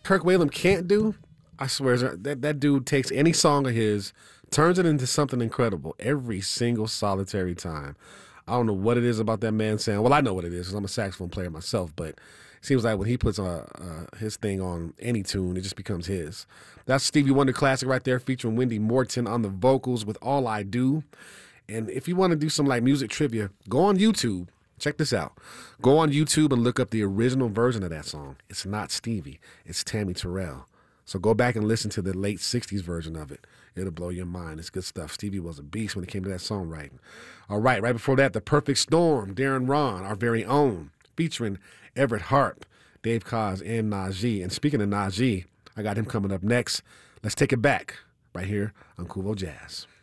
Kirk Whalum can't do, I swear, that dude takes any song of his, turns it into something incredible every single solitary time. I don't know what it is about that man saying. Well, I know what it is because I'm a saxophone player myself, but it seems like when he puts his thing on any tune, it just becomes his. That's Stevie Wonder classic right there, featuring Wendy Morton on the vocals with All I Do. And if you want to do some like music trivia, go on YouTube. Check this out. Go on YouTube and look up the original version of that song. It's not Stevie. It's Tammy Terrell. So go back and listen to the late 60s version of it. It'll blow your mind. It's good stuff. Stevie was a beast when it came to that songwriting. All right before that, The Perfect Storm, Darren Ron, our very own, featuring Everett Harp, Dave Koz, and Najee. And speaking of Najee, I got him coming up next. Let's take it back right here on Kuvo Jazz.